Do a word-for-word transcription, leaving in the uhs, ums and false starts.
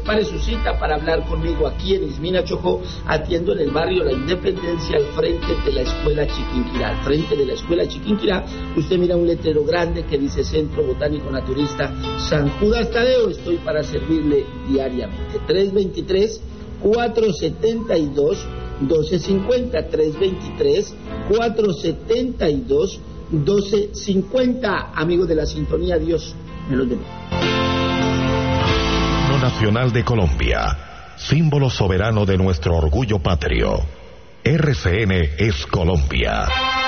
separe su cita para hablar conmigo aquí en Ismina, Chocó. Atiendo en el barrio La Independencia, al frente de la Escuela Chiquinquirá. Al frente de la Escuela Chiquinquirá, usted mira un letrero grande que dice Centro Botánico Naturista San Judas Tadeo. Estoy para servirle diariamente. tres veintitrés, cuatrocientos setenta y dos, doce cincuenta. tres veintitrés, cuatrocientos setenta y dos, doce cincuenta. Amigos de la sintonía, Dios me los bendiga. Nacional de Colombia, símbolo soberano de nuestro orgullo patrio. R C N es Colombia.